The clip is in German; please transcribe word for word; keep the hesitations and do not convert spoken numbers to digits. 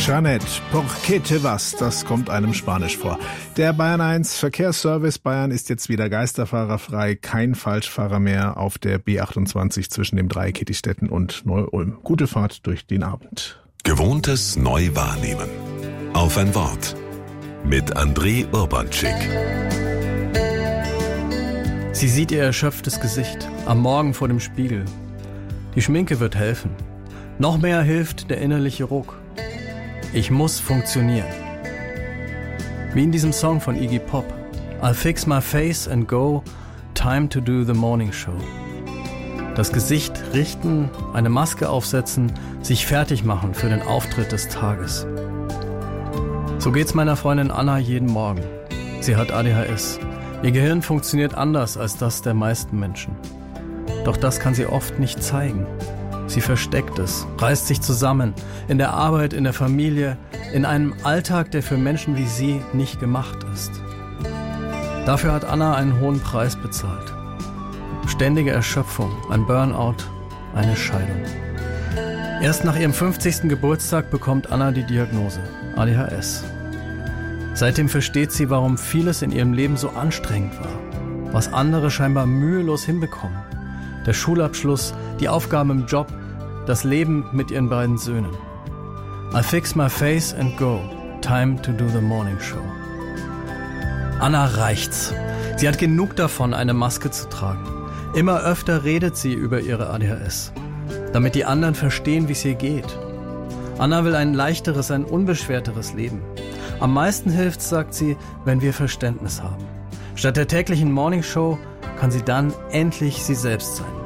Janet, ¿por qué te vas? Das kommt einem Spanisch vor. Der Bayern eins Verkehrsservice Bayern ist jetzt wieder geisterfahrerfrei. Kein Falschfahrer mehr auf der B achtundzwanzig zwischen dem Dreieck Kittistetten und Neu-Ulm. Gute Fahrt durch den Abend. Gewohntes neu wahrnehmen. Auf ein Wort. Mit André Urbanczyk. Sie sieht ihr erschöpftes Gesicht am Morgen vor dem Spiegel. Die Schminke wird helfen. Noch mehr hilft der innerliche Ruck. Ich muss funktionieren. Wie in diesem Song von Iggy Pop. I'll fix my face and go, time to do the morning show. Das Gesicht richten, eine Maske aufsetzen, sich fertig machen für den Auftritt des Tages. So geht's meiner Freundin Anna jeden Morgen. Sie hat A D H S. Ihr Gehirn funktioniert anders als das der meisten Menschen. Doch das kann sie oft nicht zeigen. Sie versteckt es, reißt sich zusammen, in der Arbeit, in der Familie, in einem Alltag, der für Menschen wie sie nicht gemacht ist. Dafür hat Anna einen hohen Preis bezahlt. Ständige Erschöpfung, ein Burnout, eine Scheidung. Erst nach ihrem fünfzigsten Geburtstag bekommt Anna die Diagnose, A D H S. Seitdem versteht sie, warum vieles in ihrem Leben so anstrengend war, was andere scheinbar mühelos hinbekommen. Der Schulabschluss, die Aufgaben im Job, das Leben mit ihren beiden Söhnen. I'll fix my face and go. Time to do the morning show. Anna reicht's. Sie hat genug davon, eine Maske zu tragen. Immer öfter redet sie über ihre A D H S, damit die anderen verstehen, wie es ihr geht. Anna will ein leichteres, ein unbeschwerteres Leben. Am meisten hilft's, sagt sie, wenn wir Verständnis haben. Statt der täglichen Morning Show kann sie dann endlich sie selbst sein.